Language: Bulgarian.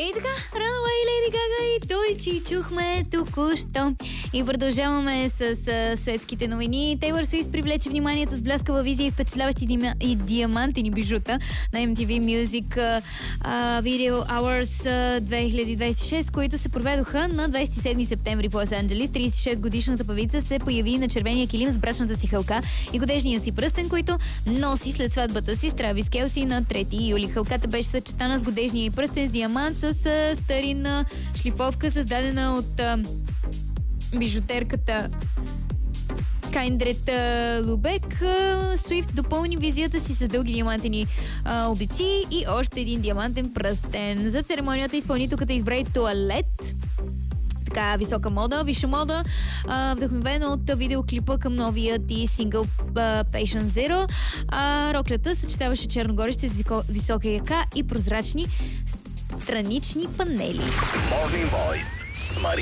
И така, Runaway, Lady Gaga и той, че чухме току-що. И продължаваме с светските новини. Тейлър Суифт привлече вниманието с бляскава визия и впечатляващи диамантини бижута на MTV Music Video Awards 2026, които се проведоха на 27 септември в Лос-Анджелис. 36-годишната певица се появи на червения килим с брачната си хълка и годежния си пръстен, който носи след сватбата си с Травис Келси на 3 юли. Хълката беше съчетана с годежния и пръстен с диамант с старинна шлифовка, създадена от бижутерката Кайндрет Лубек. Суифт допълни визията си с дълги диамантени обици и още един диамантен пръстен. За церемонията изпълнителката избра и туалет. Така висока мода, висша мода, вдъхновена от видеоклипа към новият и сингъл Patient Zero. Роклята съчетаваше черно горище с висока яка и прозрачни странични панели. Morning Voice с Мария